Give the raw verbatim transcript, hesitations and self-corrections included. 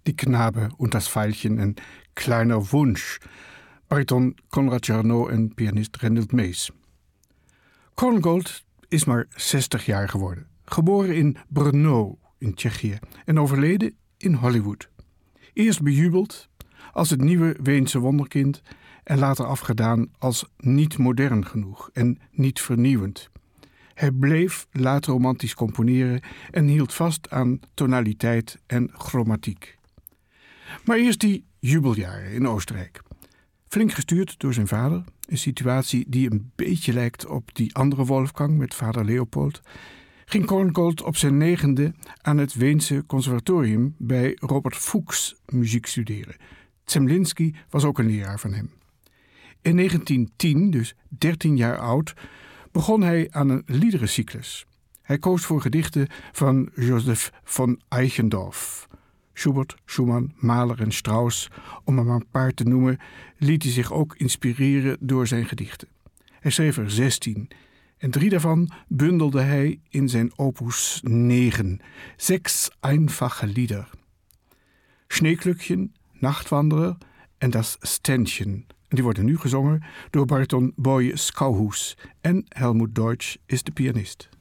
Die Knabe und das Veilchen en Kleiner Wunsch, bariton Konrad Jarnot en pianist Reinhold Mees. Korngold is maar zestig jaar geworden. Geboren in Brno in Tsjechië en overleden in Hollywood. Eerst bejubeld als het nieuwe Weense wonderkind en later afgedaan als niet modern genoeg en niet vernieuwend. Hij bleef laat romantisch componeren en hield vast aan tonaliteit en chromatiek. Maar eerst die jubeljaren in Oostenrijk. Flink gestuurd door zijn vader, een situatie die een beetje lijkt op die andere Wolfgang met vader Leopold, ging Korngold op zijn negende aan het Weense conservatorium bij Robert Fuchs muziek studeren. Zemlinsky was ook een leraar van hem. In negentien tien, dus dertien jaar oud, begon hij aan een liederencyclus. Hij koos voor gedichten van Joseph von Eichendorff. Schubert, Schumann, Mahler en Strauss, om er maar een paar te noemen, liet hij zich ook inspireren door zijn gedichten. Hij schreef er zestien en drie daarvan bundelde hij in zijn opus negen, Sechs einfache Lieder. Schneeklöckchen, Nachtwanderer en Das Ständchen. Die worden nu gezongen door bariton Boye Skouhuis en Helmut Deutsch is de pianist.